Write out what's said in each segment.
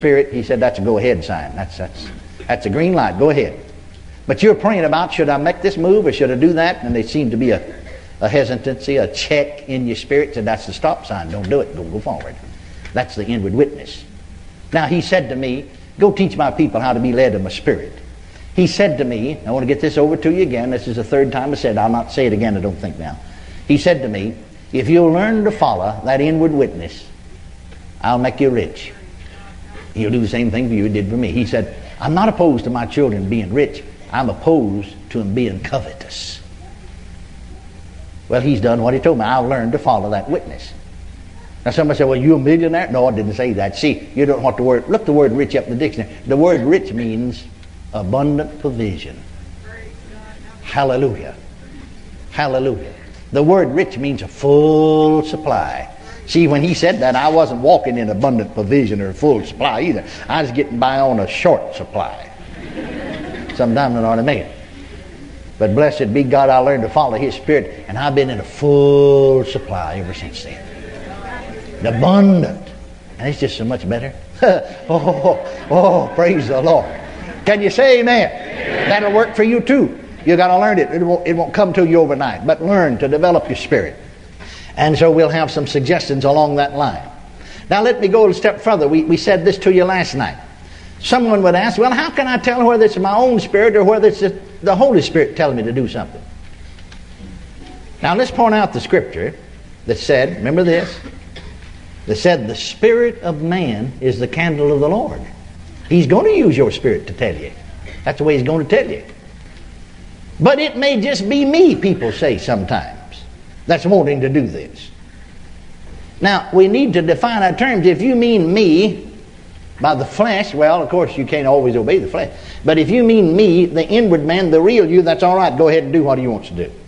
Spirit, he said, that's a go-ahead sign. That's a green light. Go ahead. But you're praying about, should I make this move or should I do that? And there seems to be a hesitancy, a check in your spirit. So that's the stop sign. Don't do it. Go forward. That's the inward witness. Now, he said to me, go teach my people how to be led of my spirit. He said to me, I want to get this over to you again. This is the third time I said it. I'll not say it again, I don't think now. He said to me, if you'll learn to follow that inward witness, I'll make you rich. He'll do the same thing for you he did for me. He said, I'm not opposed to my children being rich. I'm opposed to them being covetous. Well, he's done what he told me. I'll learn to follow that witness. Now somebody said, well, you a millionaire? No, I didn't say that. See, you don't want the word. Look the word rich up in the dictionary. The word rich means abundant provision. Hallelujah. Hallelujah. The word rich means a full supply. See, when he said that, I wasn't walking in abundant provision or full supply either. I was getting by on a short supply. Sometimes I know what I mean. But blessed be God, I learned to follow his spirit, and I've been in a full supply ever since then. Abundant. And it's just so much better. Praise the Lord. Can you say amen? Amen. That'll work for you too. You got to learn it. It won't come to you overnight. But learn to develop your spirit. And so we'll have some suggestions along that line. Now let me go a step further. We said this to you last night. Someone would ask, well, how can I tell whether it's my own spirit or whether it's the Holy Spirit telling me to do something? Now let's point out the scripture that said, remember this, that said the spirit of man is the candle of the Lord. He's going to use your spirit to tell you. That's the way he's going to tell you. But it may just be me, people say sometimes, that's wanting to do this. Now, we need to define our terms. If you mean me by the flesh, well, of course, you can't always obey the flesh. But if you mean me, the inward man, the real you, that's all right. Go ahead and do what he wants to do.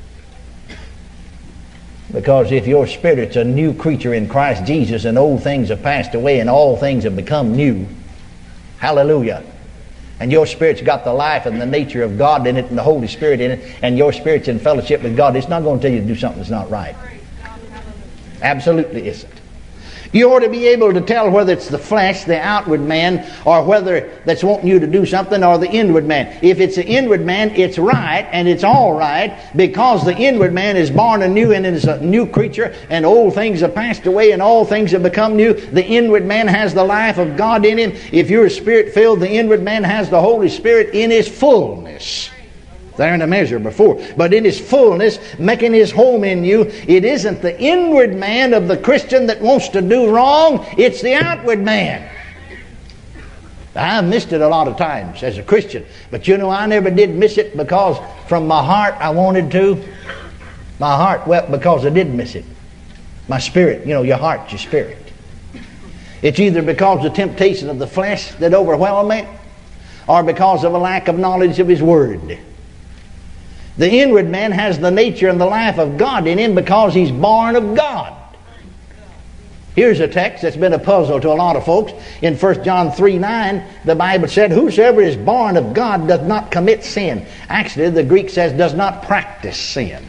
Because if your spirit's a new creature in Christ Jesus and old things have passed away and all things have become new, hallelujah, and your spirit's got the life and the nature of God in it and the Holy Spirit in it, and your spirit's in fellowship with God, it's not going to tell you to do something that's not right. Absolutely isn't. You ought to be able to tell whether it's the flesh, the outward man, or whether that's wanting you to do something, or the inward man. If it's the inward man, it's right, and it's all right, because the inward man is born anew and is a new creature, and old things have passed away and all things have become new. The inward man has the life of God in him. If you're spirit-filled, the inward man has the Holy Spirit in his fullness. There in a measure before. But in his fullness, making his home in you, it isn't the inward man of the Christian that wants to do wrong, it's the outward man. I've missed it a lot of times as a Christian. But you know, I never did miss it because from my heart I wanted to. My heart wept because I did miss it. My spirit, you know, your heart, your spirit. It's either because of the temptation of the flesh that overwhelmed me, or because of a lack of knowledge of his word. The inward man has the nature and the life of God in him because he's born of God. Here's a text that's been a puzzle to a lot of folks. In 1 John 3:9, the Bible said, whosoever is born of God does not commit sin. Actually, the Greek says does not practice sin.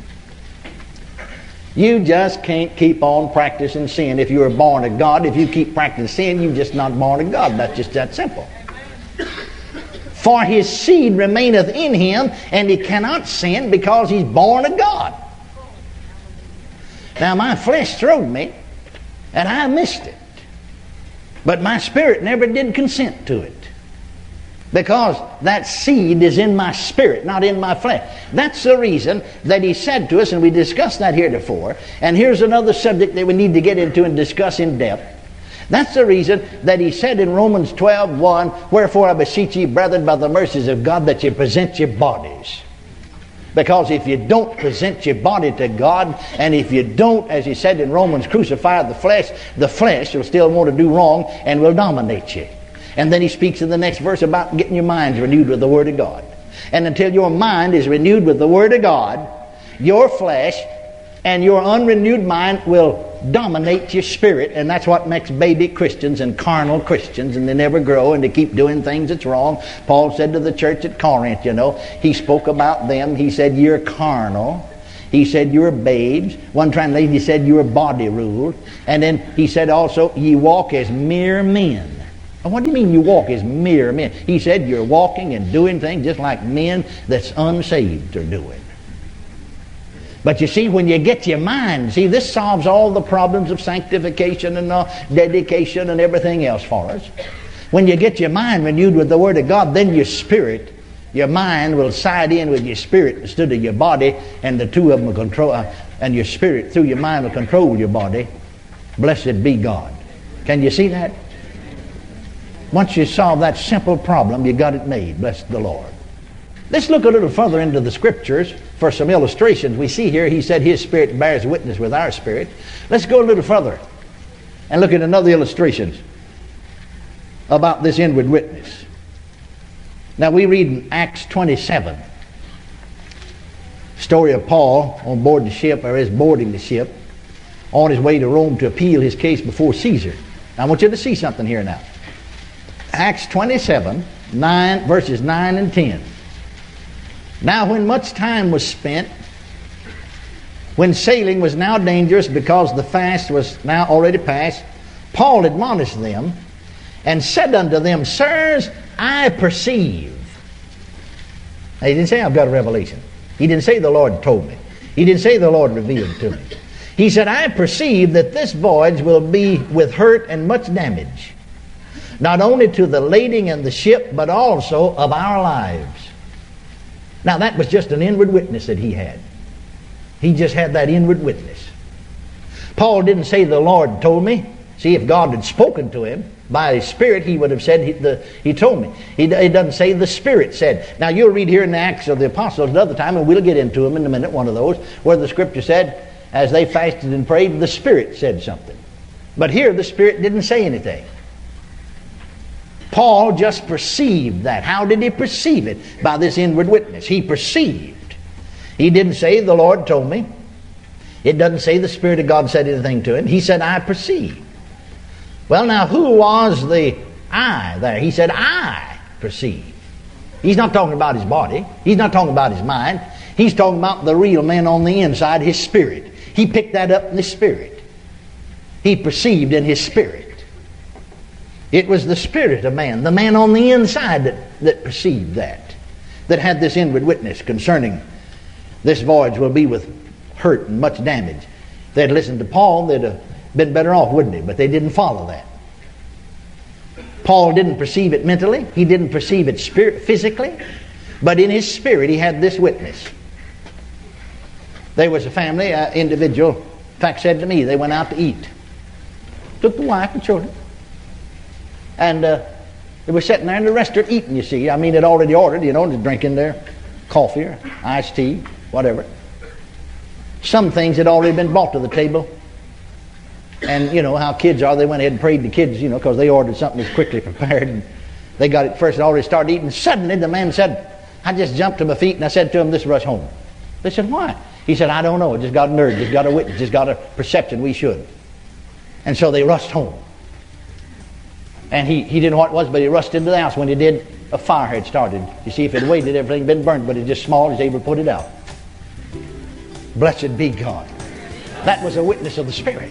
You just can't keep on practicing sin if you're born of God. If you keep practicing sin, you're just not born of God. That's just that simple. For his seed remaineth in him, and he cannot sin because he's born of God. Now my flesh throwed me, and I missed it. But my spirit never did consent to it. Because that seed is in my spirit, not in my flesh. That's the reason that he said to us, and we discussed that heretofore, and here's another subject that we need to get into and discuss in depth. That's the reason that he said in Romans 12:1, wherefore I beseech ye, brethren, by the mercies of God, that ye present your bodies. Because if you don't present your body to God, and if you don't, as he said in Romans, crucify the flesh will still want to do wrong and will dominate you. And then he speaks in the next verse about getting your minds renewed with the Word of God. And until your mind is renewed with the Word of God, your flesh and your unrenewed mind will dominate your spirit, and that's what makes baby Christians and carnal Christians, and they never grow and they keep doing things that's wrong. Paul said to the church at Corinth, you know, he spoke about them. He said, you're carnal. He said, you're babes. One translation, he said, you're body ruled. And then he said also, ye walk as mere men. And what do you mean you walk as mere men? He said you're walking and doing things just like men that's unsaved are doing. But you see, when you get your mind, see, this solves all the problems of sanctification and dedication and everything else for us. When you get your mind renewed with the Word of God, then your spirit, your mind will side in with your spirit instead of your body, and the two of them will control, and your spirit through your mind will control your body. Blessed be God. Can you see that? Once you solve that simple problem, you got it made. Bless the Lord. Let's look a little further into the Scriptures for some illustrations. We see here, he said his spirit bears witness with our spirit. Let's go a little further and look at another illustration about this inward witness. Now we read in Acts 27, story of Paul on board the ship, or is boarding the ship, on his way to Rome to appeal his case before Caesar. Now I want you to see something here now. Acts 27, verses 9 and 10. Now when much time was spent, when sailing was now dangerous because the fast was now already past, Paul admonished them and said unto them, Sirs, I perceive. Now, he didn't say I've got a revelation. He didn't say the Lord told me. He didn't say the Lord revealed it to me. He said, I perceive that this voyage will be with hurt and much damage, not only to the lading and the ship, but also of our lives. Now that was just an inward witness that he had. He just had that inward witness. Paul didn't say the Lord told me. See, if God had spoken to him by His Spirit, he would have said, He told me. He doesn't say the Spirit said. Now you'll read here in the Acts of the Apostles another time, and we'll get into them in a minute, one of those, where the Scripture said, as they fasted and prayed, the Spirit said something. But here the Spirit didn't say anything. Paul just perceived that. How did he perceive it? By this inward witness. He perceived. He didn't say the Lord told me. It doesn't say the Spirit of God said anything to him. He said, I perceive. Well, now, who was the I there? He said, I perceive. He's not talking about his body. He's not talking about his mind. He's talking about the real man on the inside, his spirit. He picked that up in his spirit. He perceived in his spirit. It was the spirit of man, the man on the inside that perceived that had this inward witness concerning this voyage will be with hurt and much damage. If they'd listened to Paul, they'd have been better off, wouldn't they? But they didn't follow that. Paul didn't perceive it mentally. He didn't perceive it physically. But in his spirit, he had this witness. There was a family, individual, in fact, said to me, they went out to eat. Took the wife and children. And they were sitting there in the restaurant eating, you see. I mean, they'd already ordered, just drinking their coffee or iced tea, whatever. Some things had already been brought to the table. And you know how kids are. They went ahead and prayed the kids, because they ordered something that's quickly prepared. And they got it first and already started eating. Suddenly the man said, I just jumped to my feet and I said to him, let's rush home. They said, why? He said, I don't know. It just got an urge, just got a witness, just got a perception we should. And so they rushed home. And he didn't know what it was, but he rushed into the house. When he did, a fire had started. You see, if it waited, everything had been burnt, but it's just small, he's able to put it out. Blessed be God. That was a witness of the Spirit.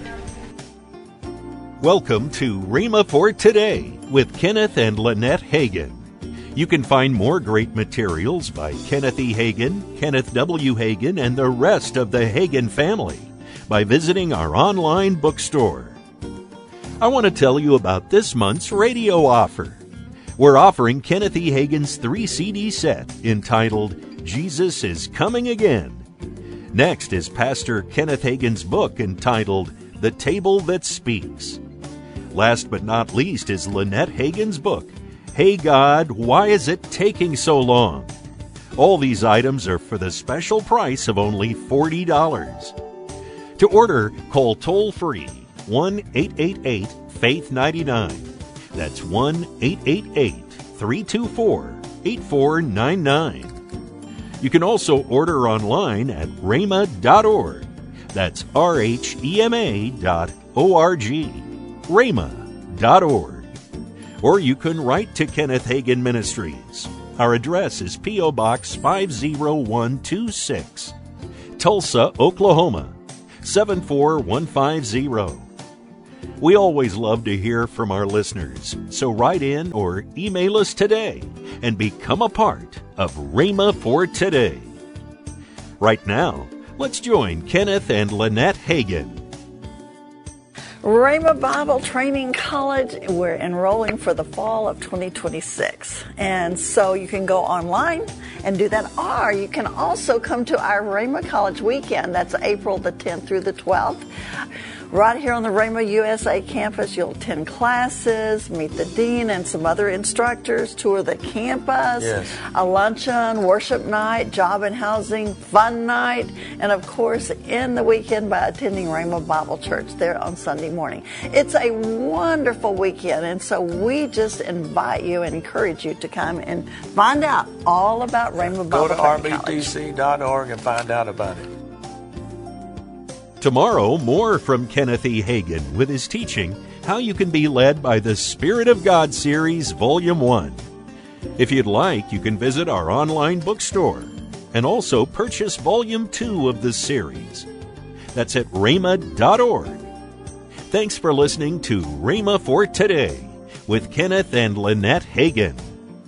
Welcome to Rhema for Today with Kenneth and Lynette Hagin. You can find more great materials by Kenneth E. Hagin, Kenneth W. Hagin, and the rest of the Hagin family by visiting our online bookstore. I want to tell you about this month's radio offer. We're offering Kenneth E. Hagin's 3-CD set entitled Jesus is Coming Again. Next is Pastor Kenneth Hagin's book entitled The Table That Speaks. Last but not least is Lynette Hagin's book, Hey God, Why Is It Taking So Long? All these items are for the special price of only $40. To order, call toll-free 1-888-FAITH-99. That's 1-888-324-8499. You can also order online at rhema.org. That's rhema.org. rhema.org. Or you can write to Kenneth Hagin Ministries. Our address is P.O. Box 50126, Tulsa, Oklahoma 74150. We always love to hear from our listeners, so write in or email us today and become a part of Rhema for Today. Right now, let's join Kenneth and Lynette Hagin. Rhema Bible Training College, we're enrolling for the fall of 2026. And so you can go online and do that, or you can also come to our Rhema College weekend. That's April the 10th through the 12th. Right here on the Rhema USA campus, you'll attend classes, meet the dean and some other instructors, tour the campus, a luncheon, worship night, job and housing, fun night, and of course, end the weekend by attending Rhema Bible Church there on Sunday morning. It's a wonderful weekend, and so we just invite you and encourage you to come and find out all about Rhema Bible College. Go to rbtc.org and find out about it. Tomorrow, more from Kenneth E. Hagin with his teaching, How You Can Be Led by the Spirit of God series, Volume 1. If you'd like, you can visit our online bookstore and also purchase Volume 2 of this series. That's at rhema.org. Thanks for listening to Rhema for Today with Kenneth and Lynette Hagin.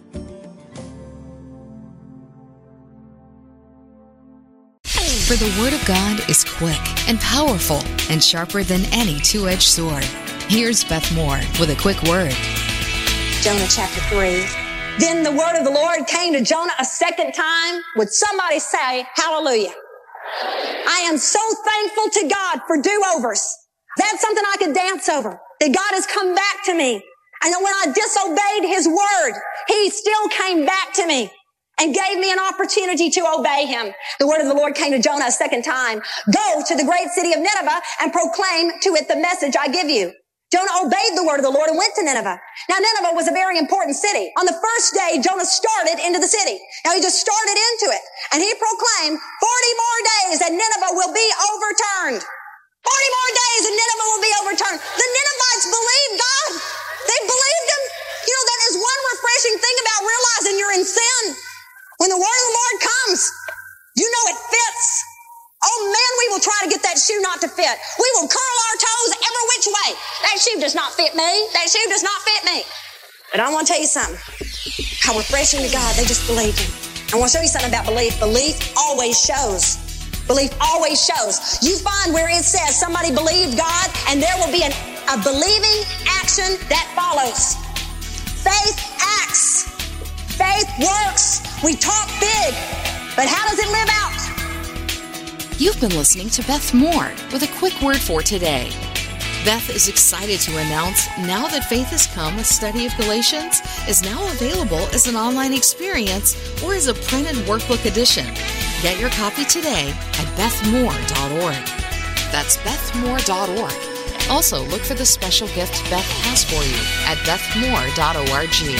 For the Word of God is quick and powerful and sharper than any two-edged sword. Here's Beth Moore with a quick word. Jonah chapter 3. Then the word of the Lord came to Jonah a second time. Would somebody say hallelujah? I am so thankful to God for do-overs. That's something I could dance over. That God has come back to me. And that when I disobeyed His word, He still came back to me and gave me an opportunity to obey Him. The word of the Lord came to Jonah a second time. Go to the great city of Nineveh and proclaim to it the message I give you. Jonah obeyed the word of the Lord and went to Nineveh. Now, Nineveh was a very important city. On the first day, Jonah started into the city. Now, he just started into it. And he proclaimed, 40 more days and Nineveh will be overturned. 40 more days and Nineveh will be overturned. The Ninevites believed God. They believed Him. You know, that is one refreshing thing about realizing you're in sin. When the word of the Lord comes, you know it fits. Oh man, we will try to get that shoe not to fit. We will curl our toes every which way. That shoe does not fit me. That shoe does not fit me. But I want to tell you something. How refreshing to God, they just believed Him. I want to show you something about belief. Belief always shows. Belief always shows. You find where it says somebody believed God, and there will be a believing action that follows. Faith acts. Faith works. We talk big, but how does it live out? You've been listening to Beth Moore with a quick word for today. Beth is excited to announce Now That Faith Has Come, a study of Galatians, is now available as an online experience or as a printed workbook edition. Get your copy today at bethmoore.org. That's bethmoore.org. Also, look for the special gift Beth has for you at bethmoore.org.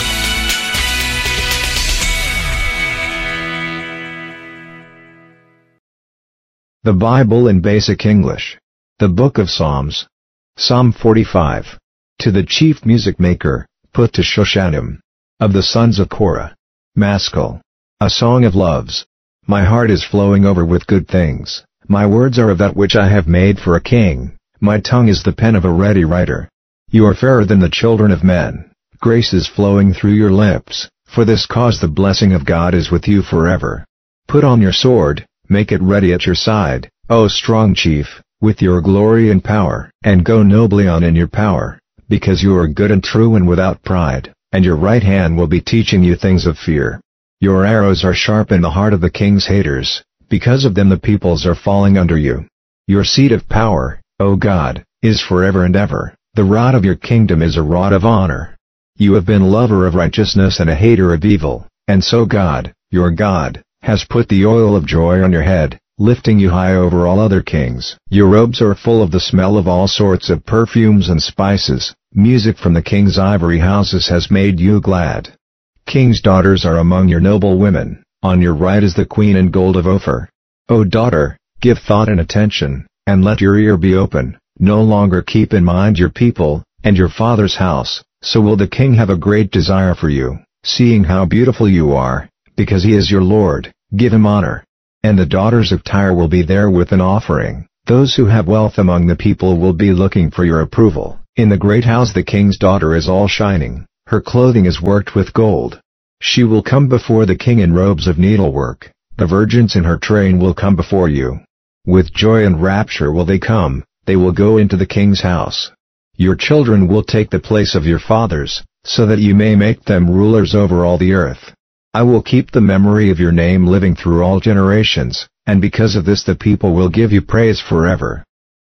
The Bible in Basic English. The Book of Psalms. Psalm 45. To the chief music maker, put to Shoshanim. Of the sons of Korah. Maskil. A song of loves. My heart is flowing over with good things. My words are of that which I have made for a king. My tongue is the pen of a ready writer. You are fairer than the children of men. Grace is flowing through your lips. For this cause the blessing of God is with you forever. Put on your sword. Make it ready at your side, O strong chief, with your glory and power, and go nobly on in your power, because you are good and true and without pride, and your right hand will be teaching you things of fear. Your arrows are sharp in the heart of the king's haters, because of them the peoples are falling under you. Your seat of power, O God, is forever and ever, the rod of your kingdom is a rod of honor. You have been lover of righteousness and a hater of evil, and so God, your God, has put the oil of joy on your head, lifting you high over all other kings. Your robes are full of the smell of all sorts of perfumes and spices. Music from the king's ivory houses has made you glad. King's daughters are among your noble women. On your right is the queen in gold of Ophir. O daughter, give thought and attention, and let your ear be open. No longer keep in mind your people, and your father's house, so will the king have a great desire for you, seeing how beautiful you are. Because he is your Lord, give him honor. And the daughters of Tyre will be there with an offering. Those who have wealth among the people will be looking for your approval. In the great house the king's daughter is all shining, her clothing is worked with gold. She will come before the king in robes of needlework, the virgins in her train will come before you. With joy and rapture will they come, they will go into the king's house. Your children will take the place of your fathers, so that you may make them rulers over all the earth. I will keep the memory of your name living through all generations, and because of this the people will give you praise forever.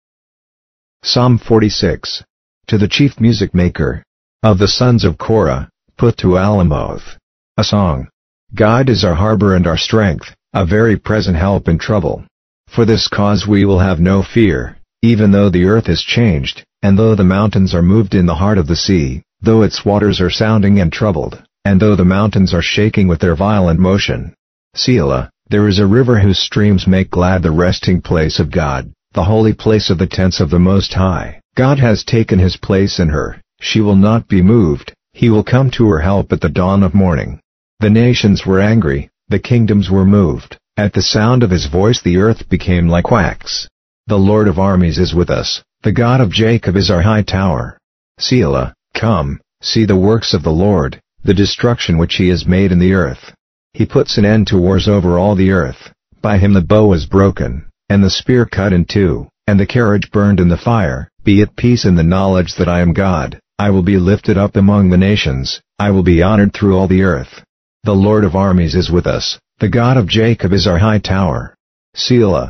Psalm 46. To the chief music maker, of the sons of Korah, put to Alamoth. A song. God is our harbor and our strength, a very present help in trouble. For this cause we will have no fear, even though the earth is changed, and though the mountains are moved in the heart of the sea, though its waters are sounding and troubled, and though the mountains are shaking with their violent motion. Selah, there is a river whose streams make glad the resting place of God, the holy place of the tents of the Most High. God has taken his place in her, she will not be moved, he will come to her help at the dawn of morning. The nations were angry, the kingdoms were moved, at the sound of his voice the earth became like wax. The Lord of armies is with us, the God of Jacob is our high tower. Selah, come, see the works of the Lord, the destruction which he has made in the earth. He puts an end to wars over all the earth, by him the bow is broken, and the spear cut in two, and the carriage burned in the fire. Be at peace in the knowledge that I am God, I will be lifted up among the nations, I will be honored through all the earth. The Lord of armies is with us, the God of Jacob is our high tower. Selah.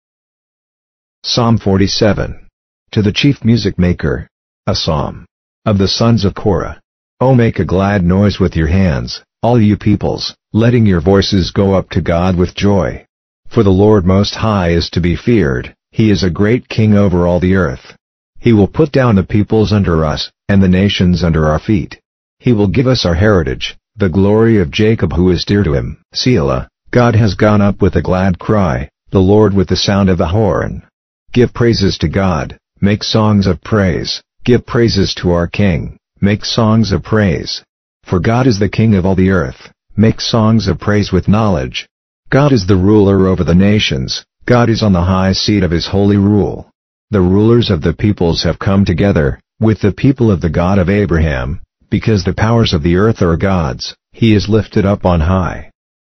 Psalm 47. To the chief music maker, a psalm. Of the sons of Korah. O make a glad noise with your hands, all you peoples, letting your voices go up to God with joy. For the Lord Most High is to be feared, he is a great king over all the earth. He will put down the peoples under us, and the nations under our feet. He will give us our heritage, the glory of Jacob who is dear to him. Selah, God has gone up with a glad cry, the Lord with the sound of the horn. Give praises to God, make songs of praise, give praises to our King, make songs of praise. For God is the King of all the earth, make songs of praise with knowledge. God is the ruler over the nations, God is on the high seat of his holy rule. The rulers of the peoples have come together, with the people of the God of Abraham, because the powers of the earth are God's, he is lifted up on high.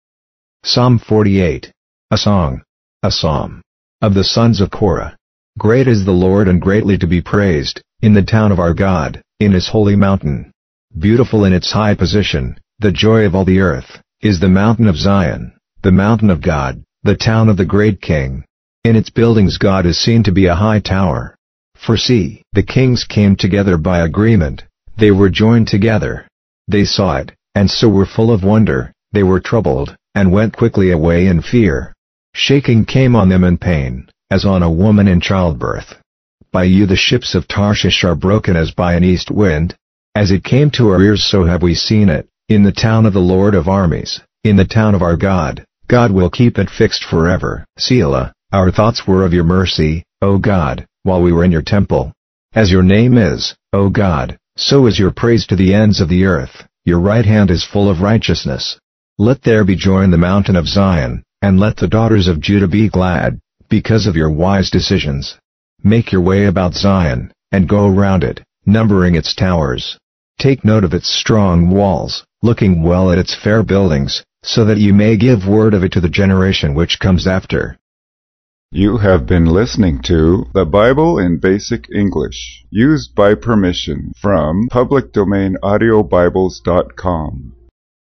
Psalm 48. A song. A psalm. Of the sons of Korah. Great is the Lord and greatly to be praised, in the town of our God, in his holy mountain. Beautiful in its high position, the joy of all the earth, is the mountain of Zion, the mountain of God, the town of the great King. In its buildings God is seen to be a high tower. For see, the kings came together by agreement, they were joined together. They saw it, and so were full of wonder, they were troubled, and went quickly away in fear. Shaking came on them in pain, as on a woman in childbirth. By you the ships of Tarshish are broken as by an east wind. As it came to our ears so have we seen it, in the town of the Lord of armies, in the town of our God, God will keep it fixed forever. Selah. Our thoughts were of your mercy, O God, while we were in your temple. As your name is, O God, so is your praise to the ends of the earth, your right hand is full of righteousness. Let there be joy in the mountain of Zion, and let the daughters of Judah be glad, because of your wise decisions. Make your way about Zion, and go around it, numbering its towers. Take note of its strong walls, looking well at its fair buildings, so that you may give word of it to the generation which comes after. You have been listening to The Bible in Basic English, used by permission from publicdomainaudiobibles.com.